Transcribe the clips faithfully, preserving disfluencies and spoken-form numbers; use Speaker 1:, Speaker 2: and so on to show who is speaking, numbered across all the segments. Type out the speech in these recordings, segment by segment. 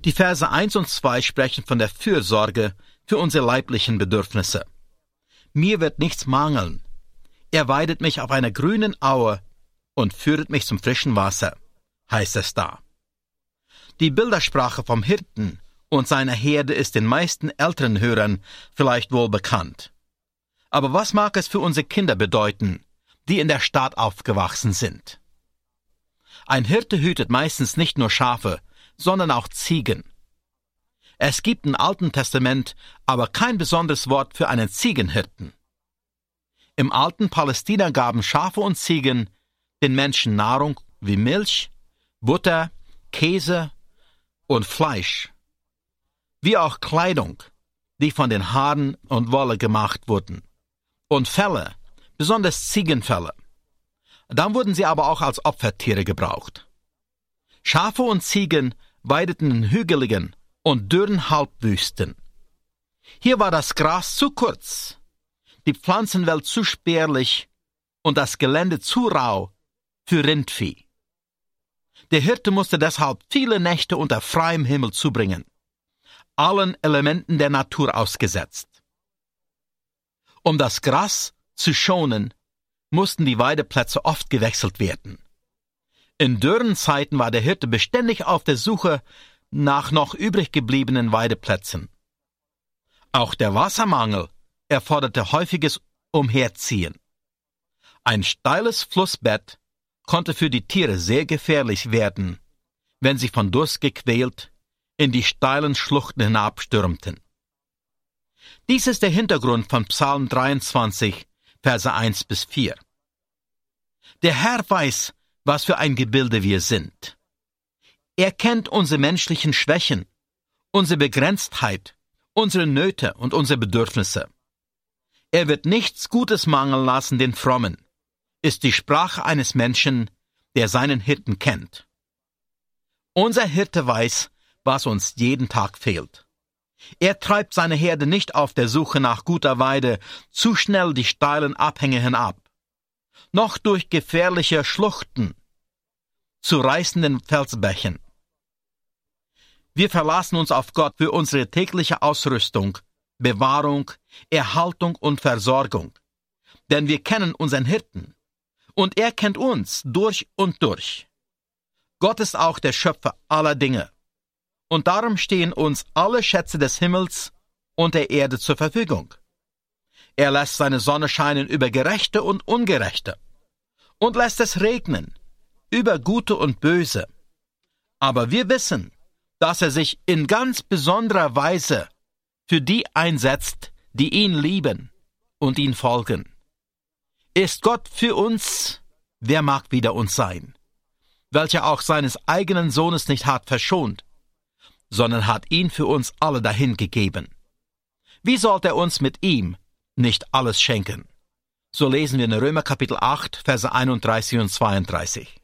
Speaker 1: Die Verse eins und zwei sprechen von der Fürsorge für unsere leiblichen Bedürfnisse. Mir wird nichts mangeln. Er weidet mich auf einer grünen Aue und führet mich zum frischen Wasser, heißt es da. Die Bildersprache vom Hirten und seiner Herde ist den meisten älteren Hörern vielleicht wohl bekannt. Aber was mag es für unsere Kinder bedeuten, die in der Stadt aufgewachsen sind? Ein Hirte hütet meistens nicht nur Schafe, sondern auch Ziegen. Es gibt im Alten Testament aber kein besonderes Wort für einen Ziegenhirten. Im alten Palästina gaben Schafe und Ziegen den Menschen Nahrung wie Milch, Butter, Käse und Fleisch, wie auch Kleidung, die von den Haaren und Wolle gemacht wurden, und Felle, besonders Ziegenfelle. Dann wurden sie aber auch als Opfertiere gebraucht. Schafe und Ziegen weideten in hügeligen und dürren Halbwüsten. Hier war das Gras zu kurz, die Pflanzenwelt zu spärlich und das Gelände zu rau für Rindvieh. Der Hirte musste deshalb viele Nächte unter freiem Himmel zubringen, allen Elementen der Natur ausgesetzt. Um das Gras zu schonen, mussten die Weideplätze oft gewechselt werden. In dürren Zeiten war der Hirte beständig auf der Suche nach noch übrig gebliebenen Weideplätzen. Auch der Wassermangel erforderte häufiges Umherziehen. Ein steiles Flussbett konnte für die Tiere sehr gefährlich werden, wenn sie von Durst gequält in die steilen Schluchten hinabstürmten. Dies ist der Hintergrund von Psalm dreiundzwanzig, Verse eins bis vier. Der Herr weiß, was für ein Gebilde wir sind. Er kennt unsere menschlichen Schwächen, unsere Begrenztheit, unsere Nöte und unsere Bedürfnisse. Er wird nichts Gutes mangeln lassen den Frommen, ist die Sprache eines Menschen, der seinen Hirten kennt. Unser Hirte weiß, was uns jeden Tag fehlt. Er treibt seine Herde nicht auf der Suche nach guter Weide zu schnell die steilen Abhänge hinab, noch durch gefährliche Schluchten zu reißenden Felsbächen. Wir verlassen uns auf Gott für unsere tägliche Ausrüstung, Bewahrung, Erhaltung und Versorgung, denn wir kennen unseren Hirten und er kennt uns durch und durch. Gott ist auch der Schöpfer aller Dinge und darum stehen uns alle Schätze des Himmels und der Erde zur Verfügung. Er lässt seine Sonne scheinen über Gerechte und Ungerechte und lässt es regnen über Gute und Böse. Aber wir wissen, dass er sich in ganz besonderer Weise für die einsetzt, die ihn lieben und ihn folgen. Ist Gott für uns, wer mag wider uns sein, welcher auch seines eigenen Sohnes nicht hat verschont, sondern hat ihn für uns alle dahingegeben. Wie sollte er uns mit ihm nicht alles schenken? So lesen wir in Römer Kapitel acht, Verse einunddreißig und zweiunddreißig.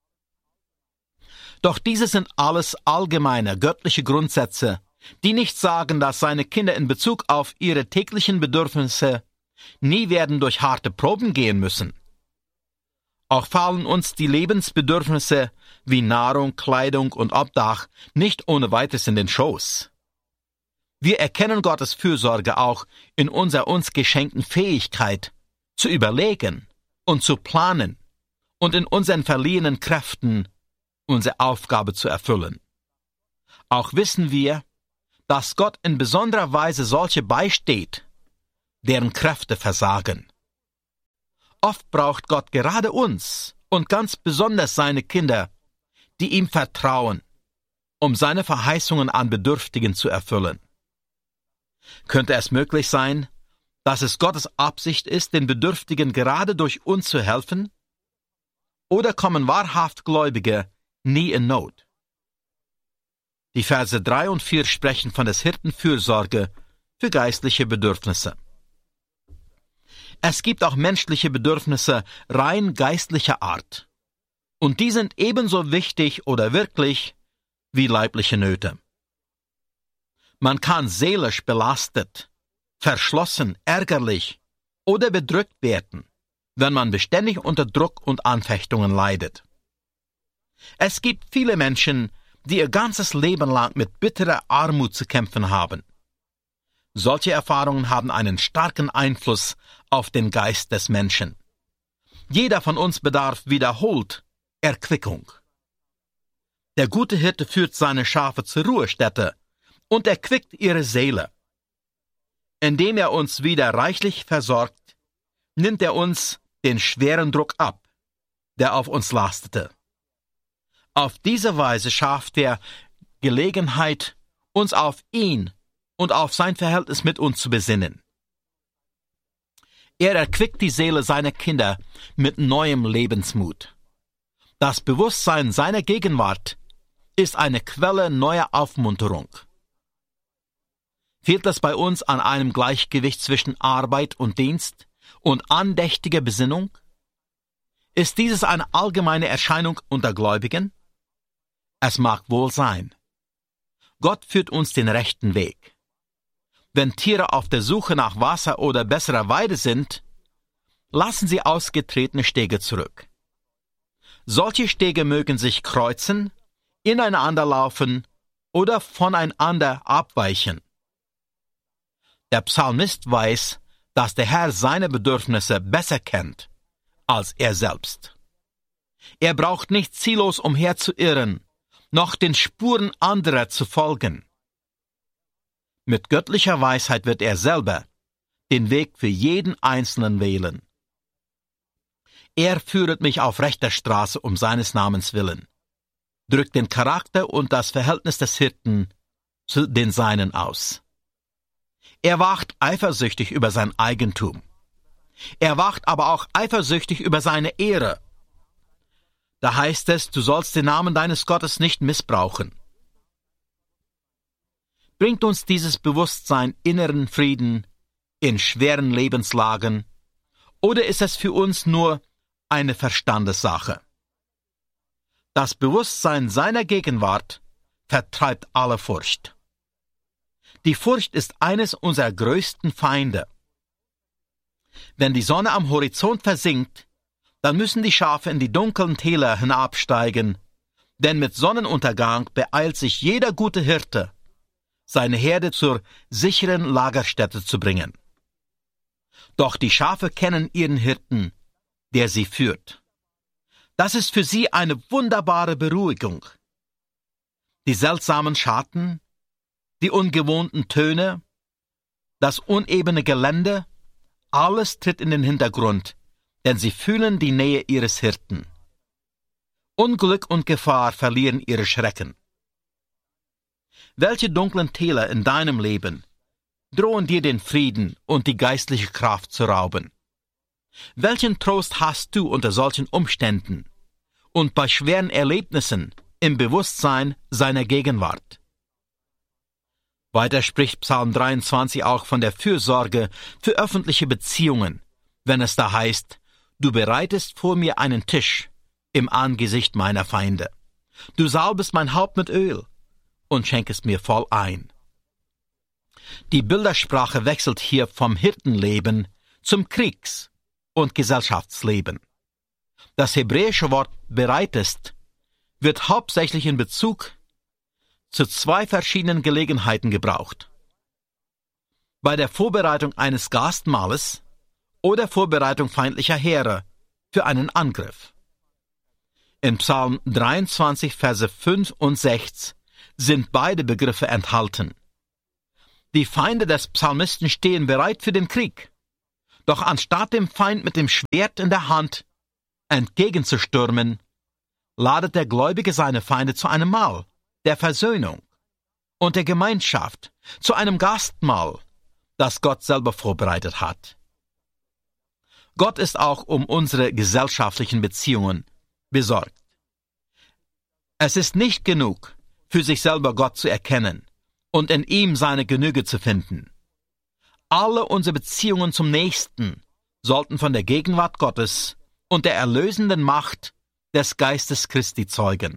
Speaker 1: Doch diese sind alles allgemeine, göttliche Grundsätze, die nicht sagen, dass seine Kinder in Bezug auf ihre täglichen Bedürfnisse nie werden durch harte Proben gehen müssen. Auch fallen uns die Lebensbedürfnisse wie Nahrung, Kleidung und Obdach nicht ohne weiteres in den Schoß. Wir erkennen Gottes Fürsorge auch in unserer uns geschenkten Fähigkeit, zu überlegen und zu planen und in unseren verliehenen Kräften unsere Aufgabe zu erfüllen. Auch wissen wir, dass Gott in besonderer Weise solche beisteht, deren Kräfte versagen. Oft braucht Gott gerade uns und ganz besonders seine Kinder, die ihm vertrauen, um seine Verheißungen an Bedürftigen zu erfüllen. Könnte es möglich sein, dass es Gottes Absicht ist, den Bedürftigen gerade durch uns zu helfen? Oder kommen wahrhaft Gläubige nie in Not? Die Verse drei und vier sprechen von des Hirten Fürsorge für geistliche Bedürfnisse. Es gibt auch menschliche Bedürfnisse rein geistlicher Art. Und die sind ebenso wichtig oder wirklich wie leibliche Nöte. Man kann seelisch belastet, verschlossen, ärgerlich oder bedrückt werden, wenn man beständig unter Druck und Anfechtungen leidet. Es gibt viele Menschen, die ihr ganzes Leben lang mit bitterer Armut zu kämpfen haben. Solche Erfahrungen haben einen starken Einfluss auf den Geist des Menschen. Jeder von uns bedarf wiederholt Erquickung. Der gute Hirte führt seine Schafe zur Ruhestätte und erquickt ihre Seele. Indem er uns wieder reichlich versorgt, nimmt er uns den schweren Druck ab, der auf uns lastete. Auf diese Weise schafft er Gelegenheit, uns auf ihn und auf sein Verhältnis mit uns zu besinnen. Er erquickt die Seele seiner Kinder mit neuem Lebensmut. Das Bewusstsein seiner Gegenwart ist eine Quelle neuer Aufmunterung. Fehlt es bei uns an einem Gleichgewicht zwischen Arbeit und Dienst und andächtiger Besinnung? Ist dieses eine allgemeine Erscheinung unter Gläubigen? Es mag wohl sein. Gott führt uns den rechten Weg. Wenn Tiere auf der Suche nach Wasser oder besserer Weide sind, lassen sie ausgetretene Stege zurück. Solche Stege mögen sich kreuzen, ineinander laufen oder voneinander abweichen. Der Psalmist weiß, dass der Herr seine Bedürfnisse besser kennt als er selbst. Er braucht nicht ziellos umherzuirren, noch den Spuren anderer zu folgen. Mit göttlicher Weisheit wird er selber den Weg für jeden Einzelnen wählen. Er führet mich auf rechter Straße um seines Namens willen, drückt den Charakter und das Verhältnis des Hirten zu den Seinen aus. Er wacht eifersüchtig über sein Eigentum. Er wacht aber auch eifersüchtig über seine Ehre. Da heißt es, du sollst den Namen deines Gottes nicht missbrauchen. Bringt uns dieses Bewusstsein inneren Frieden in schweren Lebenslagen, oder ist es für uns nur eine Verstandessache? Das Bewusstsein seiner Gegenwart vertreibt alle Furcht. Die Furcht ist eines unserer größten Feinde. Wenn die Sonne am Horizont versinkt, dann müssen die Schafe in die dunklen Täler hinabsteigen, denn mit Sonnenuntergang beeilt sich jeder gute Hirte, seine Herde zur sicheren Lagerstätte zu bringen. Doch die Schafe kennen ihren Hirten, der sie führt. Das ist für sie eine wunderbare Beruhigung. Die seltsamen Schatten, die ungewohnten Töne, das unebene Gelände, alles tritt in den Hintergrund, denn sie fühlen die Nähe ihres Hirten. Unglück und Gefahr verlieren ihre Schrecken. Welche dunklen Täler in deinem Leben drohen dir den Frieden und die geistliche Kraft zu rauben? Welchen Trost hast du unter solchen Umständen und bei schweren Erlebnissen im Bewusstsein seiner Gegenwart? Weiter spricht Psalm dreiundzwanzig auch von der Fürsorge für öffentliche Beziehungen, wenn es da heißt, du bereitest vor mir einen Tisch im Angesicht meiner Feinde. Du salbest mein Haupt mit Öl und schenkest mir voll ein. Die Bildersprache wechselt hier vom Hirtenleben zum Kriegs- und Gesellschaftsleben. Das hebräische Wort bereitest wird hauptsächlich in Bezug zu zwei verschiedenen Gelegenheiten gebraucht. Bei der Vorbereitung eines Gastmahles oder Vorbereitung feindlicher Heere für einen Angriff. In Psalm dreiundzwanzig, Verse fünf und sechs sind beide Begriffe enthalten. Die Feinde des Psalmisten stehen bereit für den Krieg. Doch anstatt dem Feind mit dem Schwert in der Hand entgegenzustürmen, ladet der Gläubige seine Feinde zu einem Mahl der Versöhnung und der Gemeinschaft, zu einem Gastmahl, das Gott selber vorbereitet hat. Gott ist auch um unsere gesellschaftlichen Beziehungen besorgt. Es ist nicht genug, für sich selber Gott zu erkennen und in ihm seine Genüge zu finden. Alle unsere Beziehungen zum Nächsten sollten von der Gegenwart Gottes und der erlösenden Macht des Geistes Christi zeugen.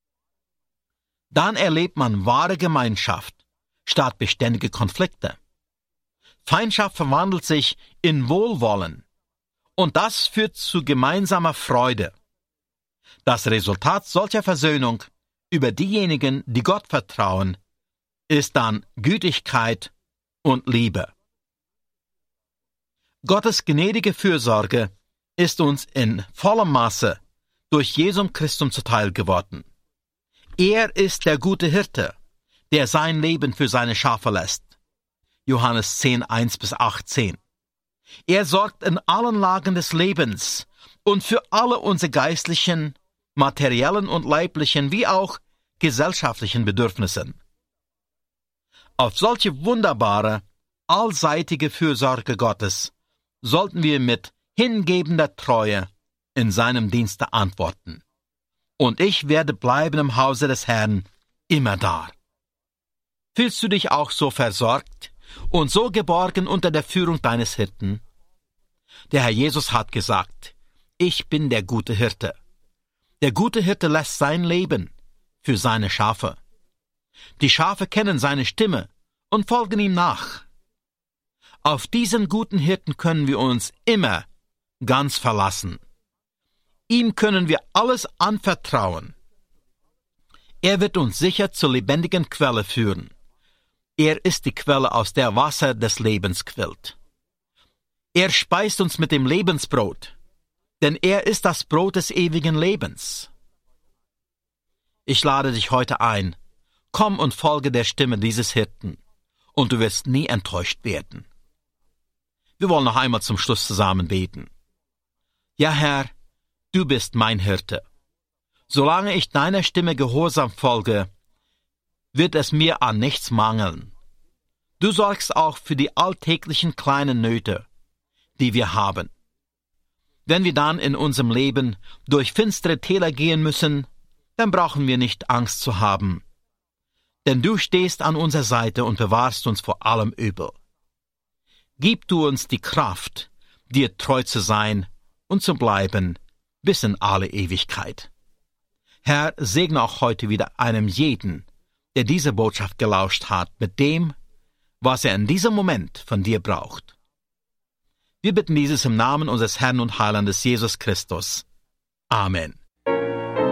Speaker 1: Dann erlebt man wahre Gemeinschaft statt beständige Konflikte. Feindschaft verwandelt sich in Wohlwollen und das führt zu gemeinsamer Freude. Das Resultat solcher Versöhnung über diejenigen, die Gott vertrauen, ist dann Gütigkeit und Liebe. Gottes gnädige Fürsorge ist uns in vollem Maße durch Jesum Christum zuteil geworden. Er ist der gute Hirte, der sein Leben für seine Schafe lässt. Johannes zehn, eins bis achtzehn. Er sorgt in allen Lagen des Lebens und für alle unsere geistlichen, materiellen und leiblichen wie auch gesellschaftlichen Bedürfnissen. Auf solche wunderbare, allseitige Fürsorge Gottes sollten wir mit hingebender Treue in seinem Dienste antworten. Und ich werde bleiben im Hause des Herrn immer da. Fühlst du dich auch so versorgt und so geborgen unter der Führung deines Hirten? Der Herr Jesus hat gesagt, ich bin der gute Hirte. Der gute Hirte lässt sein Leben für seine Schafe. Die Schafe kennen seine Stimme und folgen ihm nach. Auf diesen guten Hirten können wir uns immer ganz verlassen. Ihm können wir alles anvertrauen. Er wird uns sicher zur lebendigen Quelle führen. Er ist die Quelle, aus der Wasser des Lebens quillt. Er speist uns mit dem Lebensbrot, denn er ist das Brot des ewigen Lebens. Ich lade dich heute ein, komm und folge der Stimme dieses Hirten, und du wirst nie enttäuscht werden. Wir wollen noch einmal zum Schluss zusammen beten. Ja, Herr, du bist mein Hirte. Solange ich deiner Stimme gehorsam folge, wird es mir an nichts mangeln. Du sorgst auch für die alltäglichen kleinen Nöte, die wir haben. Wenn wir dann in unserem Leben durch finstere Täler gehen müssen, dann brauchen wir nicht Angst zu haben. Denn du stehst an unserer Seite und bewahrst uns vor allem Übel. Gib du uns die Kraft, dir treu zu sein und zu bleiben bis in alle Ewigkeit. Herr, segne auch heute wieder einem jeden, der diese Botschaft gelauscht hat, mit dem, was er in diesem Moment von dir braucht. Wir bitten dieses im Namen unseres Herrn und Heilandes Jesus Christus. Amen.